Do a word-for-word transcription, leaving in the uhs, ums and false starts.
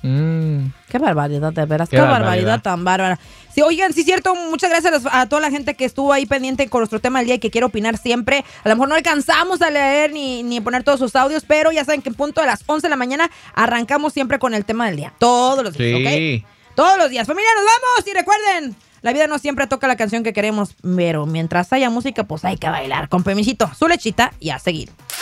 Mm. Qué barbaridad, de veras. Qué, Qué barbaridad. barbaridad tan bárbara. Sí, oigan, sí es cierto, muchas gracias a, los- a toda la gente que estuvo ahí pendiente con nuestro tema del día y que quiere opinar siempre. A lo mejor no alcanzamos a leer ni, ni poner todos sus audios, pero ya saben que en punto de las once de la mañana arrancamos siempre con el tema del día. Todos los días, Sí. ¿ok? Todos los días. Familia, nos vamos y recuerden, la vida no siempre toca la canción que queremos, pero mientras haya música, pues hay que bailar. Con permisito, su lechita y a seguir.